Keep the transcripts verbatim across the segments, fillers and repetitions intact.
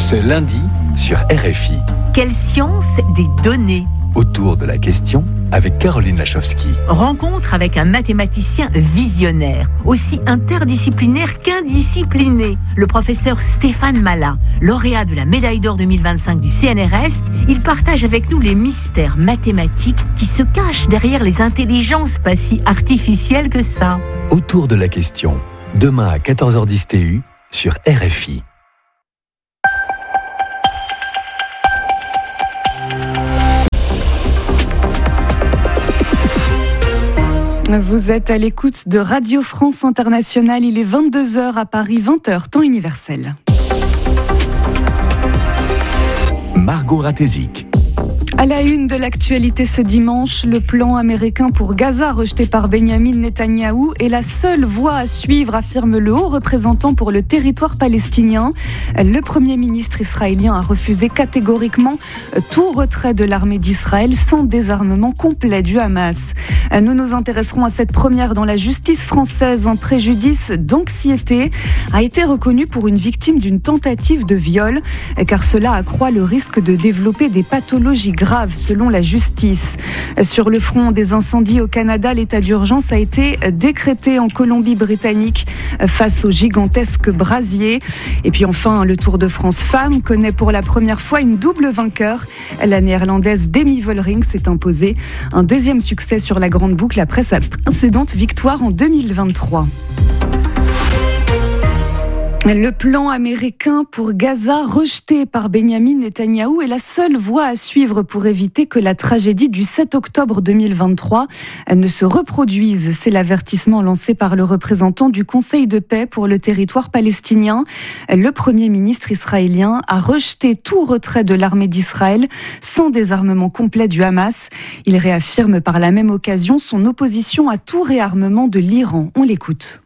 Ce lundi sur R F I. Quelle science des données ? Autour de la question avec Caroline Lachowski. Rencontre avec un mathématicien visionnaire, aussi interdisciplinaire qu'indiscipliné, le professeur Stéphane Mala, lauréat de la médaille d'or deux mille vingt-cinq du C N R S. Il partage avec nous les mystères mathématiques qui se cachent derrière les intelligences pas si artificielles que ça. Autour de la question, demain à quatorze heures dix T U sur R F I. Vous êtes à l'écoute de Radio France Internationale. Il est vingt-deux heures à Paris, vingt heures, temps universel. Margot Ratézik. À la une de l'actualité ce dimanche, le plan américain pour Gaza rejeté par Benyamin Netanyahou est la seule voie à suivre, affirme le haut représentant pour le territoire palestinien. Le Premier ministre israélien a refusé catégoriquement tout retrait de l'armée d'Israël sans désarmement complet du Hamas. Nous nous intéresserons à cette première dans la justice française. Un préjudice d'anxiété a été reconnu pour une victime d'une tentative de viol, car cela accroît le risque de développer des pathologies graves selon la justice. Sur le front des incendies au Canada, l'état d'urgence a été décrété en Colombie-Britannique face au gigantesque brasier. Et puis enfin, le Tour de France Femmes connaît pour la première fois une double vainqueur. La néerlandaise Demi Vollering s'est imposée. Un deuxième succès sur la grande boucle après sa précédente victoire en deux mille vingt-trois. Le plan américain pour Gaza rejeté par Benyamin Netanyahou est la seule voie à suivre pour éviter que la tragédie du sept octobre deux mille vingt-trois ne se reproduise. C'est l'avertissement lancé par le représentant du Conseil de paix pour le territoire palestinien. Le Premier ministre israélien a rejeté tout retrait de l'armée d'Israël sans désarmement complet du Hamas. Il réaffirme par la même occasion son opposition à tout réarmement de l'Iran. On l'écoute.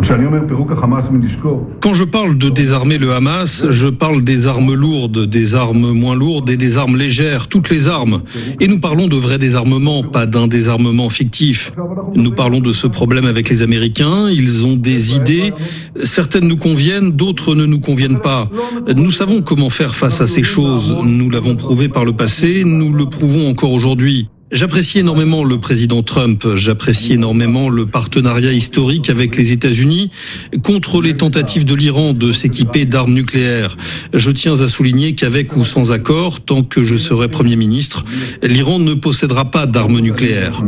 Quand je parle de désarmer le Hamas, je parle des armes lourdes, des armes moins lourdes et des armes légères, toutes les armes. Et nous parlons de vrai désarmement, pas d'un désarmement fictif. Nous parlons de ce problème avec les Américains, ils ont des idées, certaines nous conviennent, d'autres ne nous conviennent pas. Nous savons comment faire face à ces choses, nous l'avons prouvé par le passé, nous le prouvons encore aujourd'hui. J'apprécie énormément le président Trump, j'apprécie énormément le partenariat historique avec les États-Unis contre les tentatives de l'Iran de s'équiper d'armes nucléaires. Je tiens à souligner qu'avec ou sans accord, tant que je serai Premier ministre, l'Iran ne possédera pas d'armes nucléaires.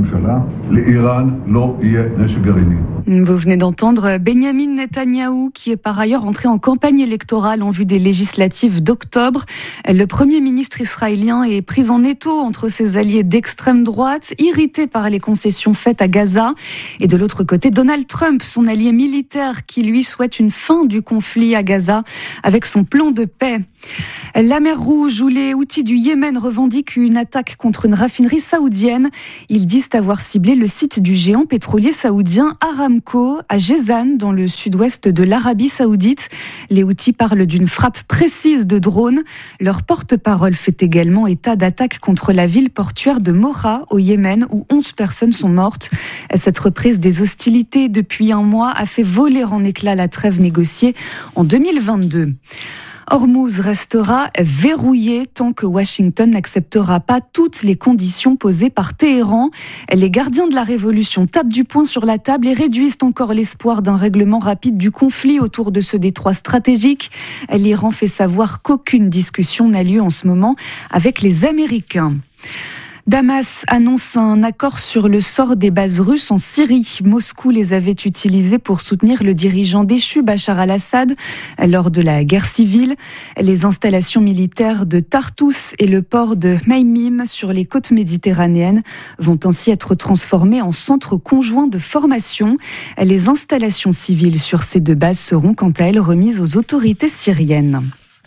Vous venez d'entendre Benyamin Netanyahou, qui est par ailleurs entré en campagne électorale en vue des législatives d'octobre. Le Premier ministre israélien est pris en étau entre ses alliés d'extrême droite, irrité par les concessions faites à Gaza. Et de l'autre côté, Donald Trump, son allié militaire, qui lui souhaite une fin du conflit à Gaza avec son plan de paix. La mer Rouge, où les Houthis du Yémen revendiquent une attaque contre une raffinerie saoudienne. Ils disent avoir ciblé le site du géant pétrolier saoudien Aramco à Jazan, dans le sud-ouest de l'Arabie saoudite. Les Houthis parlent d'une frappe précise de drones. Leur porte-parole fait également état d'attaques contre la ville portuaire de Moha au Yémen, où onze personnes sont mortes. Cette reprise des hostilités depuis un mois a fait voler en éclats la trêve négociée en deux mille vingt-deux. Hormuz restera verrouillé tant que Washington n'acceptera pas toutes les conditions posées par Téhéran. Les gardiens de la révolution tapent du poing sur la table et réduisent encore l'espoir d'un règlement rapide du conflit autour de ce détroit stratégique. L'Iran fait savoir qu'aucune discussion n'a lieu en ce moment avec les Américains. Damas annonce un accord sur le sort des bases russes en Syrie. Moscou les avait utilisées pour soutenir le dirigeant déchu Bachar al-Assad lors de la guerre civile. Les installations militaires de Tartous et le port de Maymim sur les côtes méditerranéennes vont ainsi être transformées en centres conjoints de formation. Les installations civiles sur ces deux bases seront quant à elles remises aux autorités syriennes.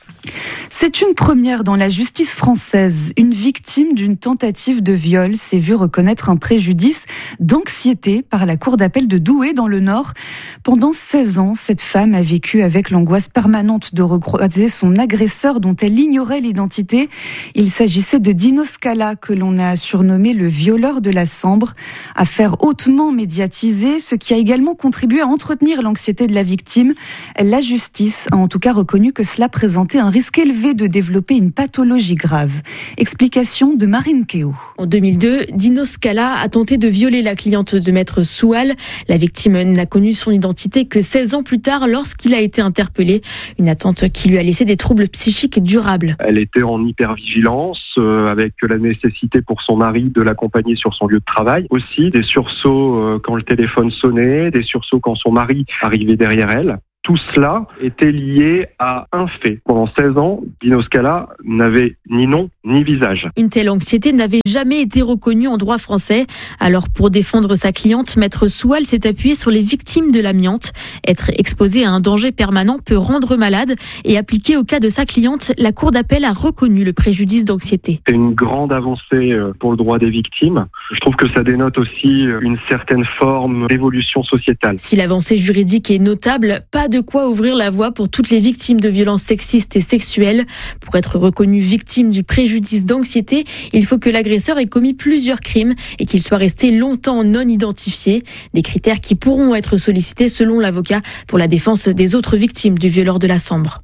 C'est une première dans la justice française. Une victime d'une tentative de viol s'est vue reconnaître un préjudice d'anxiété par la cour d'appel de Douai dans le Nord. Pendant seize ans, cette femme a vécu avec l'angoisse permanente de recroiser son agresseur dont elle ignorait l'identité. Il s'agissait de Dino Scala, que l'on a surnommé le violeur de la Sambre. Affaire hautement médiatisée, ce qui a également contribué à entretenir l'anxiété de la victime. La justice a en tout cas reconnu que cela présentait un risque élevé rêvait de développer une pathologie grave. Explication de Marine Keo. En deux mille deux, Dino Scala a tenté de violer la cliente de Maître Soual. La victime n'a connu son identité que seize ans plus tard lorsqu'il a été interpellé. Une attente qui lui a laissé des troubles psychiques durables. Elle était en hypervigilance euh, avec la nécessité pour son mari de l'accompagner sur son lieu de travail. Aussi des sursauts euh, quand le téléphone sonnait, des sursauts quand son mari arrivait derrière elle. Tout cela était lié à un fait. Pendant seize ans, Dino Scala n'avait ni nom ni visage. Une telle anxiété n'avait jamais été reconnue en droit français. Alors pour défendre sa cliente, Maître Soual s'est appuyé sur les victimes de l'amiante. Être exposé à un danger permanent peut rendre malade et appliqué au cas de sa cliente, la Cour d'appel a reconnu le préjudice d'anxiété. C'est une grande avancée pour le droit des victimes. Je trouve que ça dénote aussi une certaine forme d'évolution sociétale. Si l'avancée juridique est notable, pas de quoi ouvrir la voie pour toutes les victimes de violences sexistes et sexuelles. Pour être reconnu victime du préjudice d'anxiété, il faut que l'agresseur ait commis plusieurs crimes et qu'il soit resté longtemps non identifié. Des critères qui pourront être sollicités selon l'avocat pour la défense des autres victimes du violeur de la Sambre.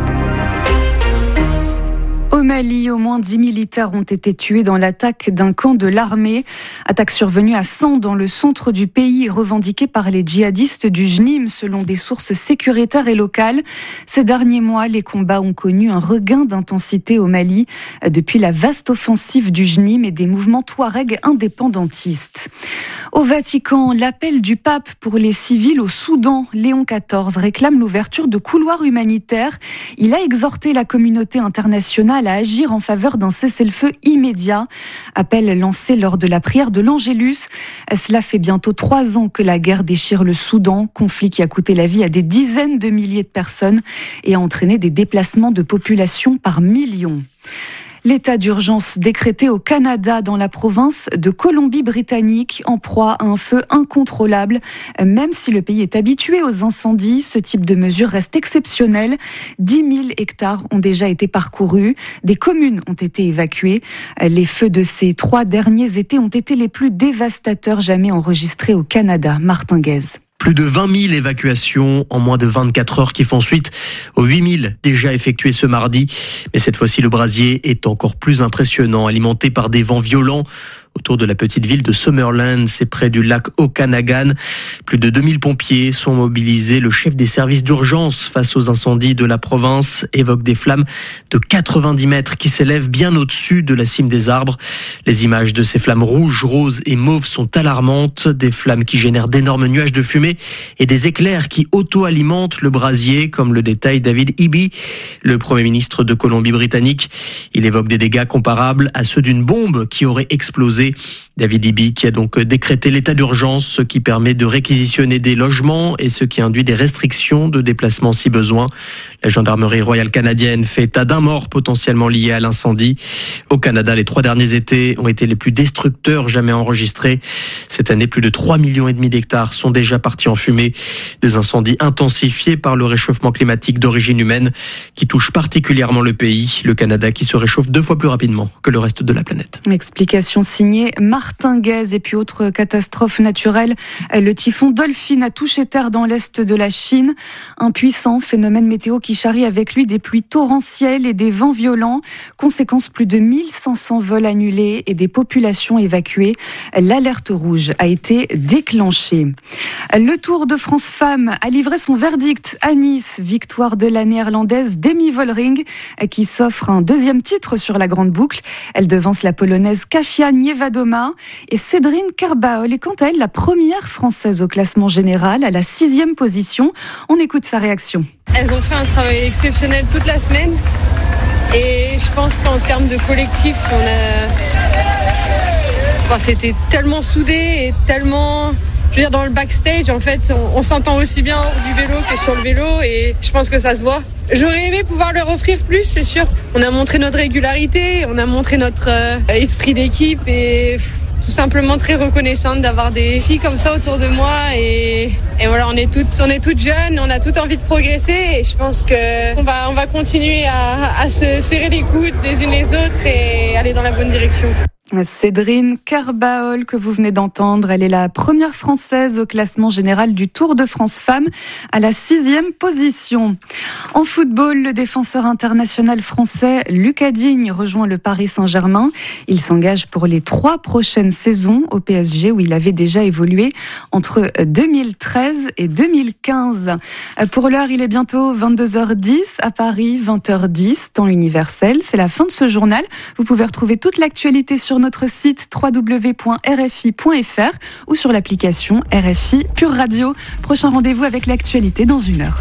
Au Mali, au moins dix militaires ont été tués dans l'attaque d'un camp de l'armée. Attaque survenue à San, dans le centre du pays, revendiquée par les djihadistes du J N I M, selon des sources sécuritaires et locales. Ces derniers mois, les combats ont connu un regain d'intensité au Mali, depuis la vaste offensive du J N I M et des mouvements touaregs indépendantistes. Au Vatican, l'appel du pape pour les civils au Soudan, Léon quatorze, réclame l'ouverture de couloirs humanitaires. Il a exhorté la communauté internationale à agir en faveur d'un cessez-le-feu immédiat. Appel lancé lors de la prière de l'Angélus. Cela fait bientôt trois ans que la guerre déchire le Soudan, conflit qui a coûté la vie à des dizaines de milliers de personnes et a entraîné des déplacements de population par millions. L'état d'urgence décrété au Canada dans la province de Colombie-Britannique en proie à un feu incontrôlable. Même si le pays est habitué aux incendies, ce type de mesure reste exceptionnel. dix mille hectares ont déjà été parcourus. Des communes ont été évacuées. Les feux de ces trois derniers étés ont été les plus dévastateurs jamais enregistrés au Canada. Martin Guez. Plus de vingt mille évacuations en moins de vingt-quatre heures qui font suite aux huit mille déjà effectuées ce mardi. Mais cette fois-ci, le brasier est encore plus impressionnant, alimenté par des vents violents. Autour de la petite ville de Summerland, c'est près du lac Okanagan. Plus de deux mille pompiers sont mobilisés. Le chef des services d'urgence face aux incendies de la province évoque des flammes de quatre-vingt-dix mètres qui s'élèvent bien au-dessus de la cime des arbres. Les images de ces flammes rouges, roses et mauves sont alarmantes. Des flammes qui génèrent d'énormes nuages de fumée et des éclairs qui auto-alimentent le brasier, comme le détaille David Eby, le Premier ministre de Colombie-Britannique. Il évoque des dégâts comparables à ceux d'une bombe qui aurait explosé. David Eby qui a donc décrété l'état d'urgence, ce qui permet de réquisitionner des logements et ce qui induit des restrictions de déplacement si besoin. La gendarmerie royale canadienne fait état d'un mort potentiellement lié à l'incendie. Au Canada, les trois derniers étés ont été les plus destructeurs jamais enregistrés. Cette année, plus de trois millions et demi d'hectares sont déjà partis en fumée. Des incendies intensifiés par le réchauffement climatique d'origine humaine qui touche particulièrement le pays. Le Canada qui se réchauffe deux fois plus rapidement que le reste de la planète. Explication signée Martin Guez. Et puis autre catastrophe naturelle, le typhon Dolphin a touché terre dans l'est de la Chine. Un puissant phénomène météo qui charrie avec lui des pluies torrentielles et des vents violents. Conséquence, plus de mille cinq cents vols annulés et des populations évacuées. L'alerte rouge a été déclenchée. Le Tour de France Femmes a livré son verdict à Nice. Victoire de la néerlandaise Demi Vollering qui s'offre un deuxième titre sur la grande boucle. Elle devance la polonaise Kasia Niewiadoma et Cédrine Carbaol est quant à elle la première française au classement général à la sixième position. On écoute sa réaction. Elles ont fait un travail exceptionnel toute la semaine et je pense qu'en termes de collectif, on a... enfin, c'était tellement soudé et tellement... Je veux dire, dans le backstage, en fait, on, on s'entend aussi bien hors du vélo que sur le vélo et je pense que ça se voit. J'aurais aimé pouvoir leur offrir plus, c'est sûr. On a montré notre régularité, on a montré notre euh, esprit d'équipe et tout simplement très reconnaissante d'avoir des filles comme ça autour de moi et, et voilà, on est toutes, on est toutes jeunes, on a toutes envie de progresser et je pense que on va, on va continuer à, à se serrer les coudes des unes les autres et aller dans la bonne direction. Cédrine Carbaol que vous venez d'entendre, elle est la première Française au classement général du Tour de France Femmes à la sixième position. En football, le défenseur international français Lucas Digne rejoint le Paris Saint-Germain. Il s'engage pour les trois prochaines saisons au P S G où il avait déjà évolué entre deux mille treize et deux mille quinze. Pour l'heure, il est bientôt vingt-deux heures dix à Paris, vingt heures dix, temps universel. C'est la fin de ce journal. Vous pouvez retrouver toute l'actualité sur notre site w w w point r f i point f r ou sur l'application R F I Pure Radio. Prochain rendez-vous avec l'actualité dans une heure.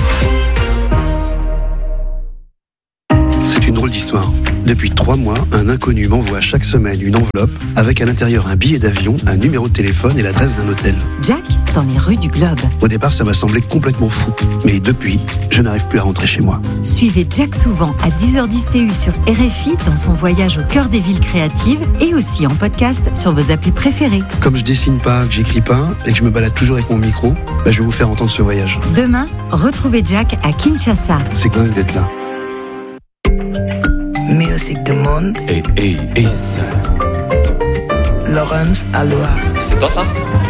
C'est une drôle d'histoire. Depuis trois mois, un inconnu m'envoie chaque semaine une enveloppe avec à l'intérieur un billet d'avion, un numéro de téléphone et l'adresse d'un hôtel. Jack, dans les rues du Globe. Au départ, ça m'a semblé complètement fou. Mais depuis, je n'arrive plus à rentrer chez moi. Suivez Jack souvent à dix heures dix T U sur R F I dans son voyage au cœur des villes créatives et aussi en podcast sur vos applis préférées. Comme je dessine pas, que j'écris pas et que je me balade toujours avec mon micro, bah je vais vous faire entendre ce voyage. Demain, retrouvez Jack à Kinshasa. C'est dingue d'être là. Musique du monde. Hey, hey, hey, ça. Laurence Aloha. C'est toi ça?